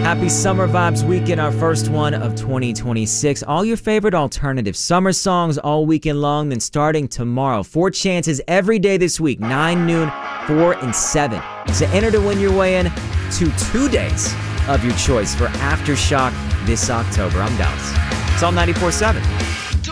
Happy Summer Vibes Weekend, our first one of 2026. All your favorite alternative summer songs all weekend long, then starting tomorrow. 4 chances every day this week, 9, noon, 4, and 7. So enter to win your way in to 2 days of your choice for Aftershock this October. I'm Dallas. It's all 94.7.